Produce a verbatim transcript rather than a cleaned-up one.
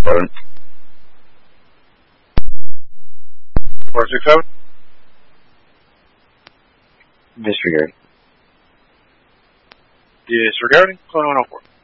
seven. four six seven? Disregard. Disregarding. Calling one oh four.